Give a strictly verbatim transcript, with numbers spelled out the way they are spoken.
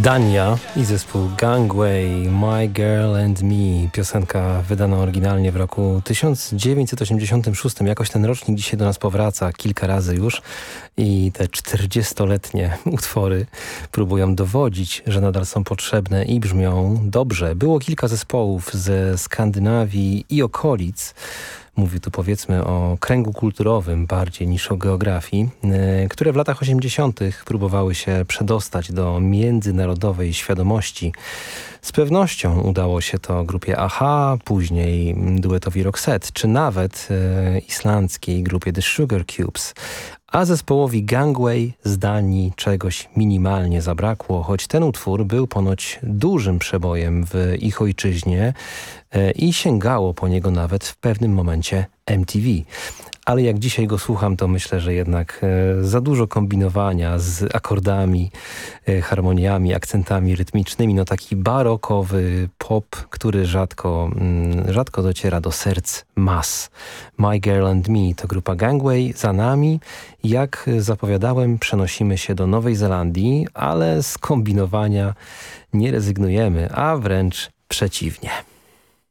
Dania i zespół Gangway, My Girl and Me. Piosenka wydana oryginalnie w roku tysiąc dziewięćset osiemdziesiątym szóstym. Jakoś ten rocznik dzisiaj do nas powraca kilka razy już i te czterdziestoletnie utwory próbują dowodzić, że nadal są potrzebne i brzmią dobrze. Było kilka zespołów ze Skandynawii i okolic. Mówię tu powiedzmy o kręgu kulturowym bardziej niż o geografii, które w latach osiemdziesiątych próbowały się przedostać do międzynarodowej świadomości. Z pewnością udało się to grupie a-ha, później duetowi Roxette, czy nawet e, islandzkiej grupie The Sugar Cubes. A zespołowi Gangway z Danii czegoś minimalnie zabrakło, choć ten utwór był ponoć dużym przebojem w ich ojczyźnie e, i sięgało po niego nawet w pewnym momencie M T V. Ale jak dzisiaj go słucham, to myślę, że jednak e, za dużo kombinowania z akordami, e, harmoniami, akcentami rytmicznymi. No taki barokowy pop, który rzadko, mm, rzadko dociera do serc mas. My Girl and Me to grupa Gangway. Za nami, jak zapowiadałem, przenosimy się do Nowej Zelandii, ale z kombinowania nie rezygnujemy, a wręcz przeciwnie.